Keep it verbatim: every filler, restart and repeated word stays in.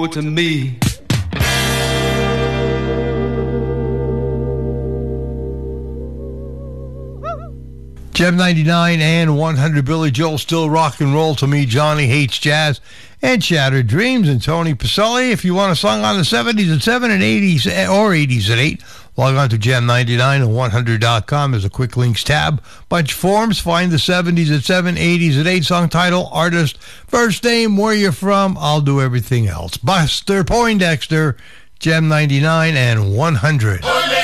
to me. Gem ninety-nine and one hundred, Billy Joel, Still Rock and Roll to Me, Johnny Hates Jazz, and Shattered Dreams, and Tony Pacelli. If you want a song on the seventies at seven and eighties or eighties at eight, log on to gem ninety-nine and one hundred dot com. There's a quick links tab. Bunch of forms. Find the seventies at seven, eighties at eight. Song title, artist, first name, where you're from. I'll do everything else. Buster Poindexter, Gem ninety-nine and one hundred.